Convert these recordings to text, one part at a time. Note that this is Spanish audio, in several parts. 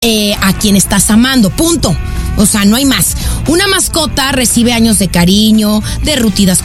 a quien estás amando, punto. O sea, no hay más. Una mascota recibe años de cariño, de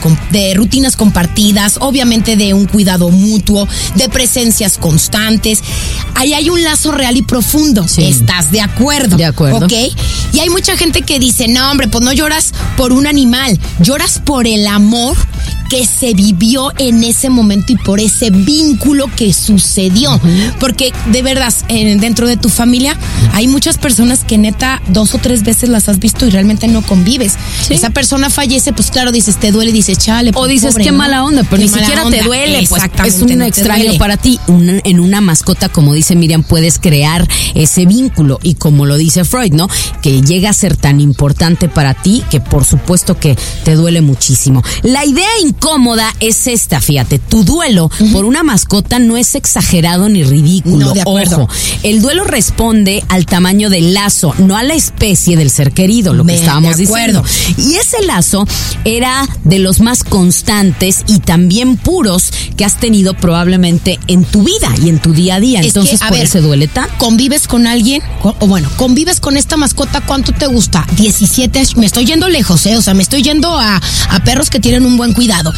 rutinas compartidas, obviamente de un cuidado mutuo, de presencias constantes. Ahí hay un lazo real y profundo. Sí. ¿Estás de acuerdo? De acuerdo. ¿Ok? Y hay mucha gente que dice, no, hombre, pues no lloras por un animal, lloras por el amor que se vivió en ese momento y por ese vínculo que sucedió. Uh-huh. Porque de verdad, dentro de tu familia hay muchas personas que neta 2 o 3 veces las has visto y realmente no convives. ¿Sí? Esa persona fallece, pues claro, dices, te duele, dices, chale. O dices, pobre, qué mala onda, pero ni siquiera te duele. Pues es un extraño para ti. En una mascota, como dice Miriam, puedes crear ese vínculo. Y como lo dice Freud, ¿no? Que llega a ser tan importante para ti que por supuesto que te duele muchísimo. La idea incómoda es esta, fíjate, tu duelo por una mascota no es exagerado ni ridículo. No, de acuerdo. Ojo, el duelo responde al tamaño del lazo, no a la especie del ser querido, lo que estábamos diciendo. Y ese lazo era de los más constantes y también puros que has tenido probablemente en tu vida y en tu día a día. Entonces, por eso duele tanto. ¿Convives con alguien? ¿Convives con esta mascota? ¿Cuánto te gusta? 17 años. Me estoy yendo lejos, o sea, me estoy yendo a perros que tienen un buen cuidado.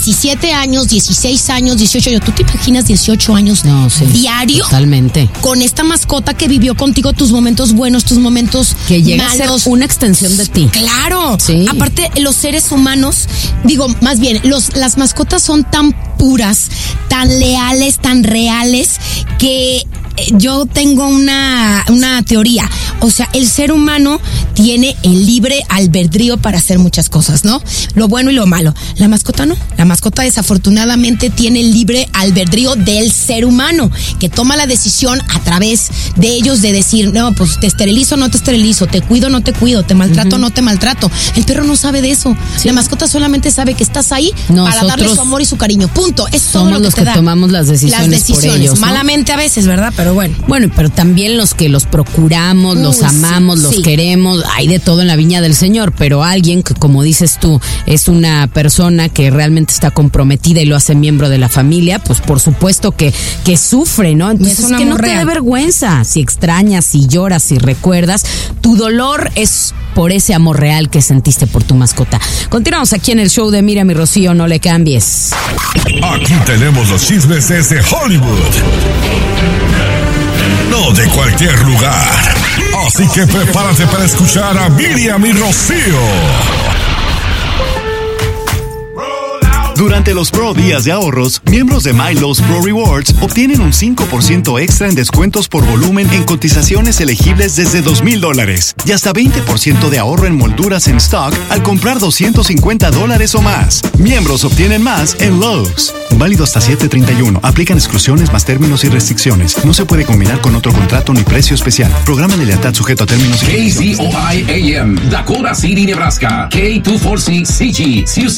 17 años, 16 años, 18 años. ¿Tú te imaginas 18 años diario? Totalmente. Con esta mascota que vivió contigo tus momentos buenos, tus momentos que llega malos. A ser una extensión de ti. Claro. Sí. Aparte, los seres humanos, más bien, las mascotas son tan puras, tan leales, tan reales, que yo tengo una teoría. O sea, el ser humano tiene el libre albedrío para hacer muchas cosas, ¿no? Lo bueno y lo malo. La mascota no. La mascota desafortunadamente tiene el libre albedrío del ser humano, que toma la decisión a través de ellos de decir, no, pues te esterilizo o no te esterilizo, te cuido o no te cuido, te maltrato o no te maltrato. El perro no sabe de eso. Sí. La mascota solamente sabe que estás ahí para darle su amor y su cariño. Punto. Es todo lo que los te que da. Tomamos las decisiones por ellos, ¿no? Malamente a veces, ¿verdad? Pero bueno. Bueno, pero también los que los procuramos, los amamos, los queremos, hay de todo en la viña del Señor, pero alguien que, como dices tú, es una persona que realmente está comprometida y lo hace miembro de la familia, pues por supuesto que sufre, ¿no? Entonces es que no te dé vergüenza si extrañas, si lloras, si recuerdas, tu dolor es por ese amor real que sentiste por tu mascota. Continuamos aquí en el show de Miriam y Rocío, no le cambies. Aquí tenemos los chismes desde Hollywood. No de cualquier lugar. Así que prepárate para escuchar a Miriam y Rocío. Durante los Pro Días de Ahorros, miembros de MyLowe's Pro Rewards obtienen un 5% extra en descuentos por volumen en cotizaciones elegibles desde $2,000 y hasta 20% de ahorro en molduras en stock al comprar $250 o más. Miembros obtienen más en Lowe's. Válido hasta 7/31. Aplican exclusiones más términos y restricciones. No se puede combinar con otro contrato ni precio especial. Programa de lealtad sujeto a términos y condiciones. KZOI AM, Dakota City, Nebraska. K246CG, Sioux